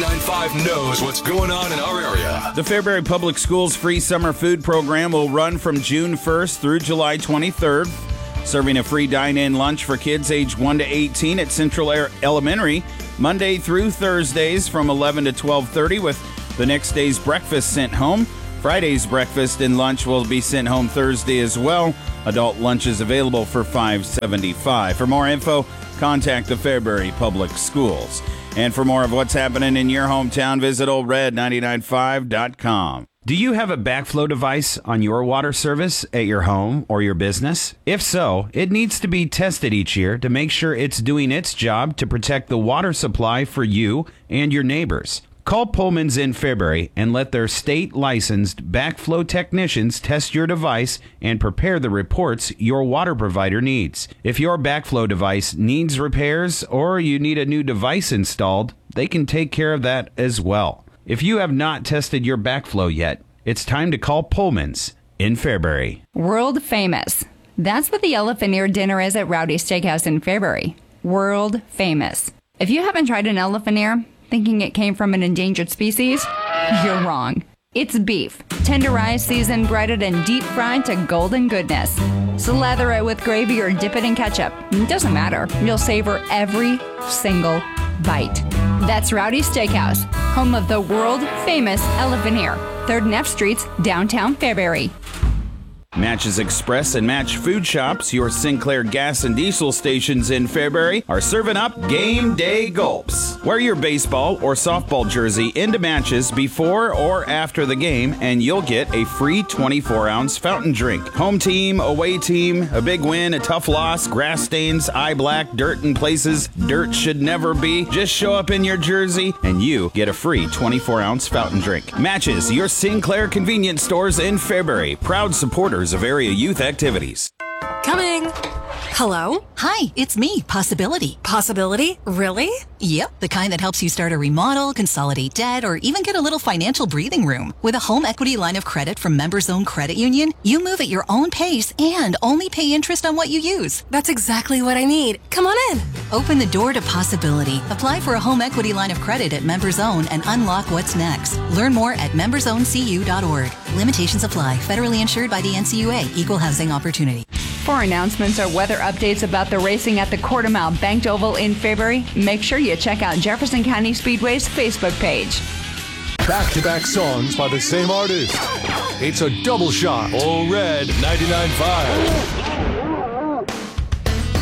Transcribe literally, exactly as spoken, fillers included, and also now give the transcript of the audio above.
ninety-nine point five knows what's going on in our area. The Fairbury Public Schools free summer food program will run from June first through July twenty-third, serving a free dine-in lunch for kids aged one to eighteen at Central Air Elementary, Monday through Thursdays from eleven to twelve thirty, with the next day's breakfast sent home. Friday's breakfast and lunch will be sent home Thursday as well. Adult lunch is available for five dollars and seventy-five cents. For more info, contact the Fairbury Public Schools. And for more of what's happening in your hometown, visit old red nine nine five dot com. Do you have a backflow device on your water service at your home or your business? If so, it needs to be tested each year to make sure it's doing its job to protect the water supply for you and your neighbors. Call Pullman's in Fairbury and let their state-licensed backflow technicians test your device and prepare the reports your water provider needs. If your backflow device needs repairs or you need a new device installed, they can take care of that as well. If you have not tested your backflow yet, it's time to call Pullman's in Fairbury. World famous. That's what the elephant ear dinner is at Rowdy Steakhouse in Fairbury. World famous. If you haven't tried an elephant ear, thinking it came from an endangered species, you're wrong. It's beef, tenderized, seasoned, breaded, and deep fried to golden goodness. Slather it with gravy or dip it in ketchup. It doesn't matter. You'll savor every single bite. That's Rowdy Steakhouse, home of the world-famous elephant ear, third and F Streets, downtown Fairbury. Matches Express and Match Food Shops, your Sinclair gas and diesel stations in Fairbury, are serving up game day gulps. Wear your baseball or softball jersey into Matches before or after the game, and you'll get a free twenty-four ounce fountain drink. Home team, away team, a big win, a tough loss, grass stains, eye black, dirt in places dirt should never be. Just show up in your jersey, and you get a free twenty-four ounce fountain drink. Matches, your Sinclair convenience stores in Fairbury, proud supporters of area youth activities. Coming. Hello? Hi, it's me, Possibility. Possibility? Really? Yep, the kind that helps you start a remodel, consolidate debt, or even get a little financial breathing room. With a home equity line of credit from Members Own Credit Union, you move at your own pace and only pay interest on what you use. That's exactly what I need. Come on in. Open the door to possibility. Apply for a home equity line of credit at Members Own and unlock what's next. Learn more at members own c u dot org. Limitations apply. Federally insured by the N C U A. Equal housing opportunity. For announcements or weather updates about the racing at the Quarter Mile Banked Oval in Fairbury, make sure you check out Jefferson County Speedway's Facebook page. Back-to-back songs by the same artist. It's a double shot. Old Red ninety-nine point five.